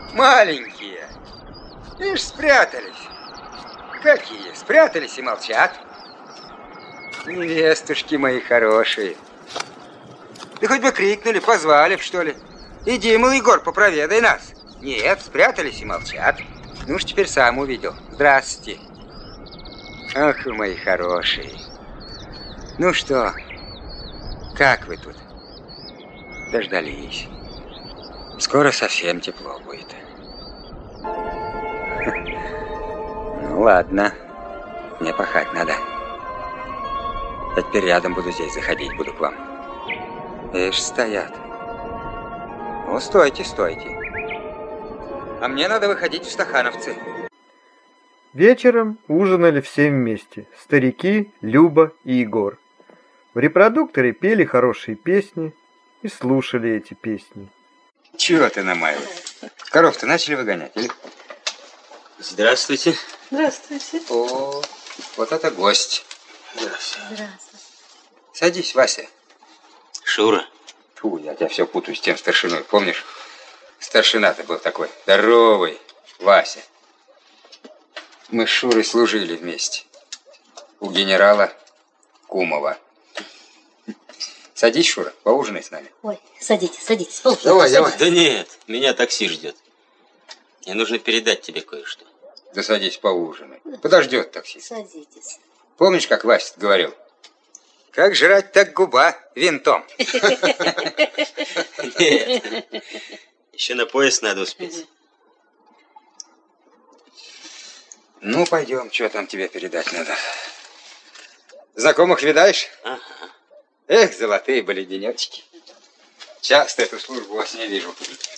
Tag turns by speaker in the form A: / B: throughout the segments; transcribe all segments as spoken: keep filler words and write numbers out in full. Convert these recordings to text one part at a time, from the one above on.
A: Маленькие. Видишь, спрятались. Какие? Спрятались и молчат. Невестушки мои хорошие. Да хоть бы крикнули, позвали б, что ли. Иди, мол, Егор, попроведай нас. Нет, спрятались и молчат. Ну уж теперь сам увидел. Здравствуйте. Ах, вы мои хорошие. Ну что, как вы тут? Дождались. Скоро совсем тепло будет. Ну ладно, мне пахать надо. Я теперь рядом буду здесь заходить, буду к вам. Ишь, стоят. Ну, стойте, стойте. А мне надо выходить в стахановцы.
B: Вечером ужинали все вместе. Старики, Люба и Егор. В репродукторе пели хорошие песни и слушали эти песни.
A: Чего ты намаиваешь? Коров-то начали выгонять, или?
C: Здравствуйте.
D: Здравствуйте.
A: О, вот это гость.
C: Здравствуйте.
D: Здравствуйте.
A: Садись, Вася.
C: Шура.
A: Фу, я тебя все путаю с тем старшиной, помнишь? Старшина-то был такой, здоровый, Вася. Мы с Шурой служили вместе. У генерала Кумова. Садись, Шура, поужинай с нами.
D: Ой, садитесь, садитесь. Полки,
A: давай,
D: садитесь.
A: давай.
C: Да нет, меня такси ждет. Мне нужно передать тебе кое-что.
A: Да садись, поужинай. Подождет такси.
D: Садитесь.
A: Помнишь, как Вася говорил? Как жрать, так губа винтом.
C: Нет. Еще на поезд надо успеть.
A: Ну, пойдем, что там тебе передать надо. Знакомых видаешь?
C: Ага.
A: Эх, золотые были денечки. Часто эту службу во сне вижу.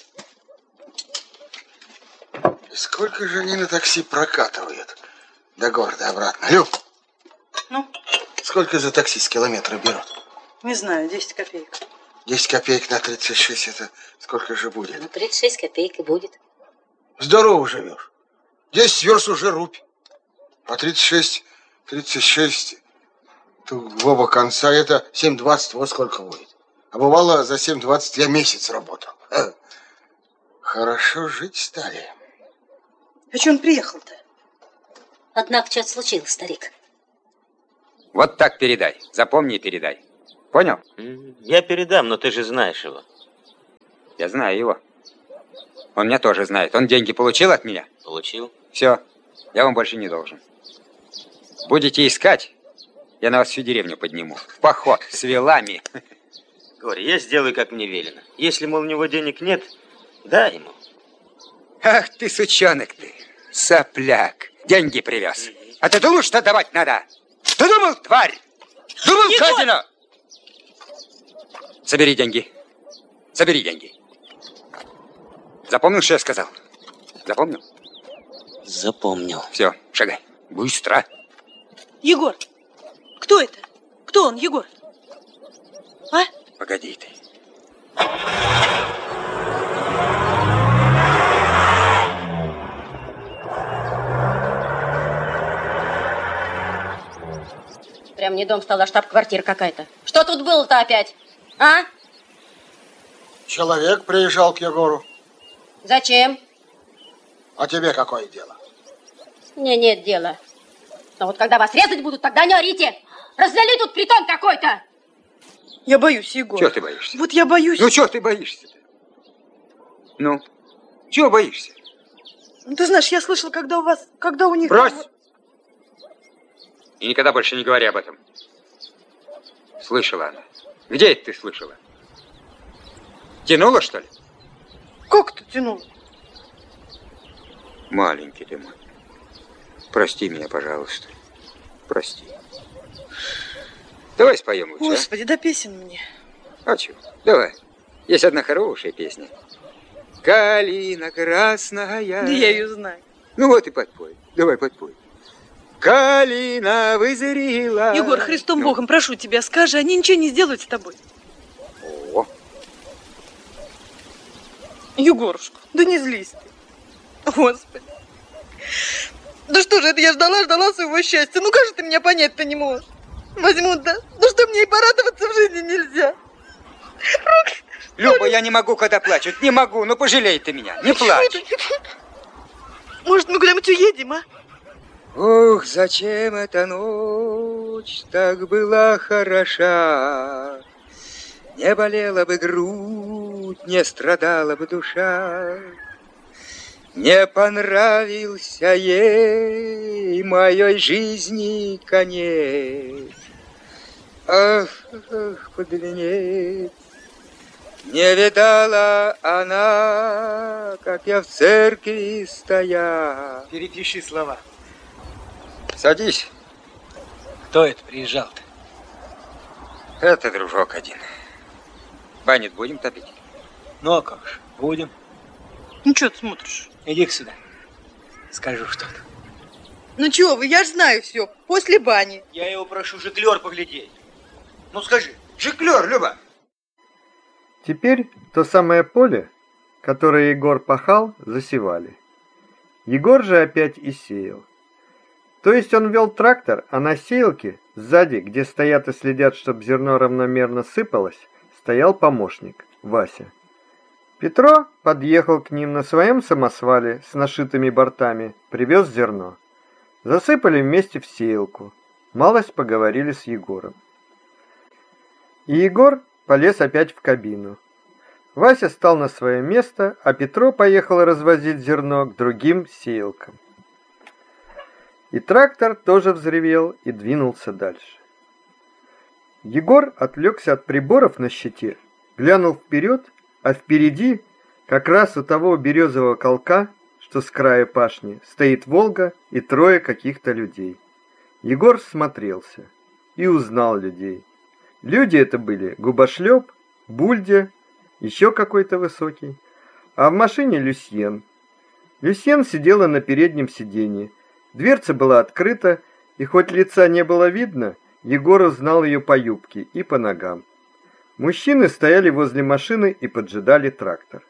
E: Сколько же они на такси прокатывают до города обратно? Люб,
F: Ну?
E: сколько за такси с километра берут?
F: Не знаю, десять копеек.
E: десять копеек на тридцать шесть, это сколько же будет?
D: Ну, тридцать шесть копеек и будет.
E: Здорово живешь. десять верст уже рубь. А тридцать шесть, тридцать шесть, то в оба конца это семь двадцать, вот сколько будет. А бывало, за семь двадцать я месяц работал. Ха. Хорошо жить стали.
F: А че он приехал-то?
D: Однако что-то случилось, старик.
A: Вот так передай. Запомни и передай. Понял?
C: Я передам, но ты же знаешь его.
A: Я знаю его. Он меня тоже знает. Он деньги получил от меня?
C: Получил.
A: Все. Я вам больше не должен. Будете искать, я на вас всю деревню подниму. В поход с вилами.
C: Говори, я сделаю, как мне велено. Если, мол, у него денег нет, дай ему.
A: Ах ты, сучонок ты, сопляк. Деньги привез. А ты думал, что давать надо? Ты думал, тварь? Думал, козина? Собери деньги. Собери деньги. Запомнил, что я сказал? Запомнил?
C: Запомнил.
A: Все, шагай. Быстро.
F: Егор, кто это? Кто он, Егор? А?
A: Погоди ты.
D: Прям не дом стал, а штаб-квартира какая-то. Что тут было-то опять? А?
E: Человек приезжал к Егору.
D: Зачем?
E: А тебе какое дело?
D: Мне нет дела. Но вот когда вас резать будут, тогда не орите. Развели тут притон какой-то.
F: Я боюсь, Егор.
A: Чего ты боишься?
F: Вот я боюсь.
A: Ну, чего ты боишься-то? Ну, чего боишься?
F: Ну, ты знаешь, я слышала, когда у вас, когда у них...
A: Брось! И никогда больше не говори об этом. Слышала она. Где это ты слышала? Тянула, что ли?
F: Как ты тянул?
A: Маленький ты мой. Прости меня, пожалуйста. Прости. Давай споем лучше,
F: Господи, да песен мне.
A: а? А чего? Давай. Есть одна хорошая песня. Калина красная.
F: Да я ее знаю.
A: Ну вот и подпой. Давай подпой. Калина вызрела.
F: Егор, Христом
A: ну.
F: Богом, прошу тебя, скажи, они ничего не сделают с тобой.
A: О.
F: Егорушка, да не злись ты. Господи. Да что же это, я ждала, ждала своего счастья. Ну как же ты меня понять-то не можешь? Возьмут, да? Ну что, мне и порадоваться в жизни нельзя.
A: Люба, я не могу, когда плачут. Не могу, ну пожалей ты меня. Не плачь.
F: Может, мы куда-нибудь уедем, а?
A: Ох, зачем эта ночь так была хороша? Не болела бы грудь, не страдала бы душа. Не понравился ей моей жизни конец. Ах, ах, под венец. Не видала она, как я в церкви стоял.
G: Перепиши слова.
A: Садись.
G: Кто это приезжал-то?
A: Это дружок один. Баню будем топить?
G: Ну, а как же, будем.
F: Ну, что ты смотришь?
G: Иди-ка сюда. Скажу что-то.
F: Ну, чего вы, я ж знаю все. После бани.
G: Я его прошу жиклер поглядеть. Ну, скажи.
A: Жиклер, Люба.
B: Теперь то самое поле, которое Егор пахал, засевали. Егор же опять и сеял. То есть он вел трактор, а на сеялке, сзади, где стоят и следят, чтобы зерно равномерно сыпалось, стоял помощник, Вася. Петро подъехал к ним на своем самосвале с нашитыми бортами, привез зерно. Засыпали вместе в сеялку. Малость поговорили с Егором. И Егор полез опять в кабину. Вася стал на свое место, а Петро поехал развозить зерно к другим сеялкам. И трактор тоже взревел и двинулся дальше. Егор отвлекся от приборов на щите, глянул вперед, а впереди, как раз у того березового колка, что с края пашни, стоит Волга и трое каких-то людей. Егор всмотрелся и узнал людей. Люди это были Губошлеп, Бульдя, еще какой-то высокий, а в машине Люсьен. Люсьен сидела на переднем сиденье. Дверца была открыта, и хоть лица не было видно, Егор узнал ее по юбке и по ногам. Мужчины стояли возле машины и поджидали трактор.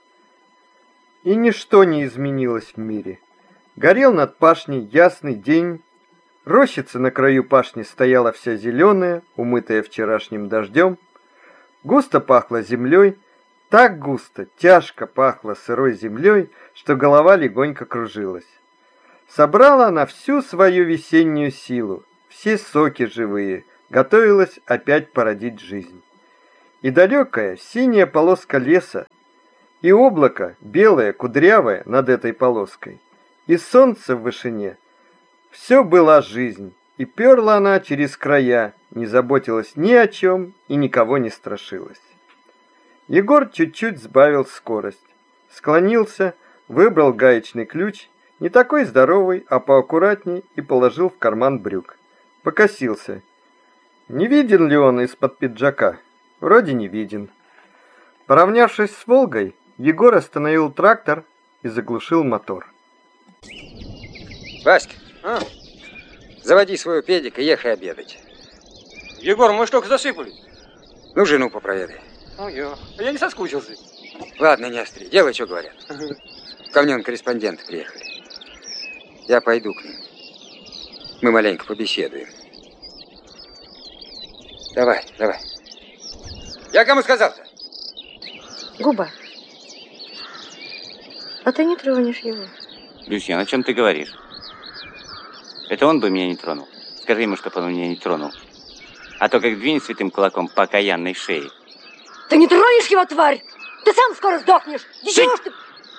B: И ничто не изменилось в мире. Горел над пашней ясный день. Рощица на краю пашни стояла вся зеленая, умытая вчерашним дождем. Густо пахло землей, так густо, тяжко пахло сырой землей, что голова легонько кружилась. Собрала она всю свою весеннюю силу, все соки живые, готовилась опять породить жизнь. И далекая синяя полоска леса, и облако белое, кудрявое над этой полоской, и солнце в вышине. Все была жизнь, и перла она через края, не заботилась ни о чем и никого не страшилась. Егор чуть-чуть сбавил скорость, склонился, выбрал гаечный ключ, не такой здоровый, а поаккуратней, и положил в карман брюк. Покосился. Не виден ли он из-под пиджака? Вроде не виден. Поравнявшись с Волгой, Егор остановил трактор и заглушил мотор.
A: Васька, а? Заводи свою педик и ехай обедать.
G: Егор, мы ж только засыпали.
A: Ну, жену попроведай.
G: Ну, я. Я не соскучился.
A: Ладно, не остри, делай, что говорят. Ко мне он корреспонденты приехали. Я пойду к ним. Мы маленько побеседуем. Давай, давай. Я кому сказал-то?
D: Губа, а ты не тронешь его.
H: Люсьен, о чем ты говоришь? Это он бы меня не тронул. Скажи ему, чтобы он меня не тронул. А то как двинет святым кулаком по окаянной шее.
D: Ты не тронешь его, тварь! Ты сам скоро сдохнешь! Чего ж ты...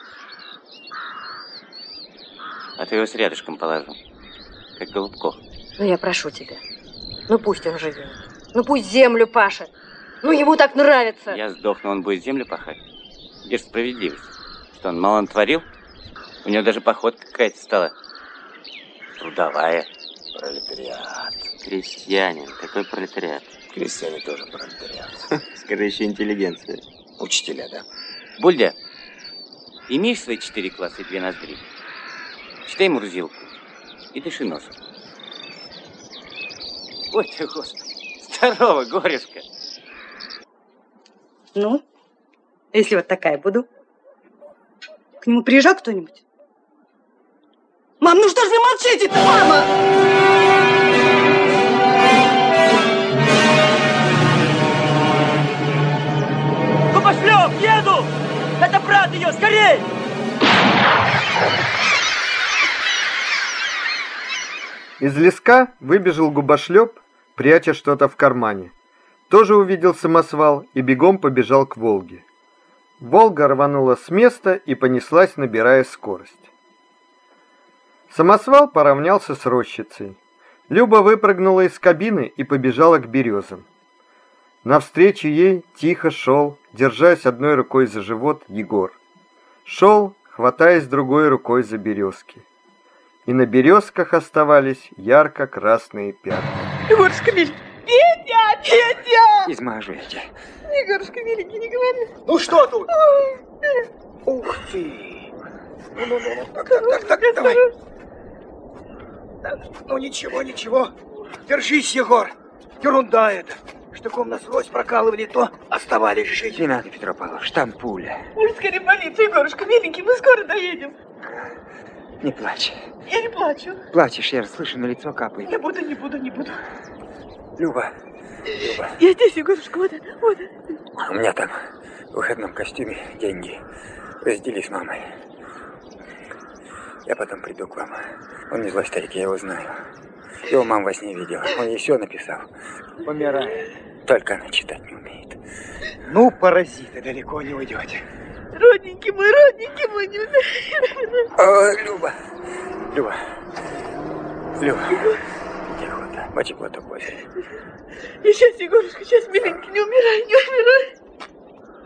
H: А ты его с рядышком положу. Как голубков.
D: Ну, я прошу тебя. Ну, пусть он живет. Ну, пусть землю пашет. Ну, ему так нравится.
H: Я сдохну, он будет землю пахать. Где ж справедливость? Что, он мало натворил? У него даже походка какая-то стала. Трудовая.
C: Пролетариат.
H: Крестьянин. Какой пролетариат?
C: Крестьяне тоже пролетариат.
H: Скорее еще интеллигенция.
C: Учителя, да.
H: Бульдя, имеешь свои четыре класса и две ноздри? Читай Мурзилку и дыши носом. Ой ты, Господи. Здорово, горюшка.
F: Ну, если вот такая буду. К нему приезжал кто-нибудь? Мам, ну что ж вы молчите-то, мама?
H: Губошлеп!
I: Губошлеп, еду! Это брат ее, скорей!
B: Из леска выбежал губошлеп, пряча что-то в кармане. Тоже увидел самосвал и бегом побежал к Волге. Волга рванула с места и понеслась, набирая скорость. Самосвал поравнялся с рощицей. Люба выпрыгнула из кабины и побежала к березам. Навстречу ей тихо шел, держась одной рукой за живот, Егор. Шел, хватаясь другой рукой за березки. И на березках оставались ярко-красные пятна.
F: Егорушка, миленький, Петя, Петя!
A: Измажу я тебя.
F: Егорушка, миленький, не говори.
G: Ну что тут? Ух ты! Ну, ну, ну, так, так, так, так, давай. Ну ничего, ничего. Держись, Егор. Ерунда это. Штыком насквозь прокалывали, то оставались жить.
A: Не надо, Петро Павлович, там пуля.
F: Ой, скорее полицию, Егорушка, миленький, мы скоро доедем.
A: Не плачь.
F: Я не плачу.
A: Плачешь, я слышу, на лицо капает.
F: Не буду, не буду, не буду.
A: Люба, Люба.
F: Я здесь, Егорушка, вот это, вот это.
A: У меня там в выходном костюме деньги. Раздели с мамой. Я потом приду к вам. Он не злой старик, я его знаю. Его мама во сне видела. Он ей все написал. Помирает. Только она читать не умеет.
G: Ну, паразиты, далеко не уйдете.
F: Родненький мой, родненький мой, не умеет.
A: О, Люба. Люба. Люба. Тихо, да. Мочи платок возьми.
F: И сейчас, Егорушка, сейчас, миленький, не умирай, не умирай.